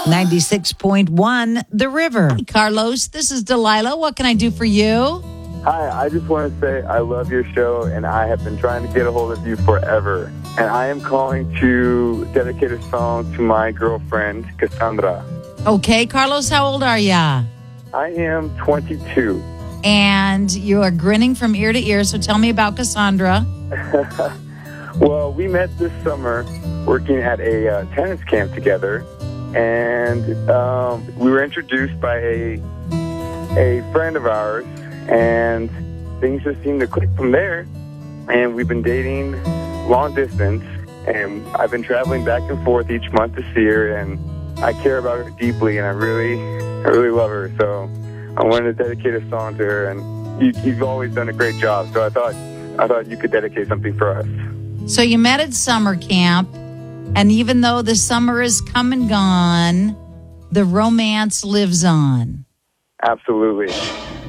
96.1 The River. Hey, Carlos, this is Delilah. What can I do for you? Hi, I just want to say I love your show, and I have been trying to get a hold of you forever. And I am calling to dedicate a song to my girlfriend, Cassandra. Okay, Carlos, how old are ya? I am 22. And you are grinning from ear to ear, so tell me about Cassandra. Well, we met this summer working at a tennis camp together, and we were introduced by a friend of ours, and things just seemed to click from there. And we've been dating long distance, and I've been traveling back and forth each month to see her, and I care about her deeply, and I really love her. So I wanted to dedicate a song to her, and you've always done a great job. So I thought you could dedicate something for us. So you met at summer camp, and even though the summer is come and gone, the romance lives on. Absolutely.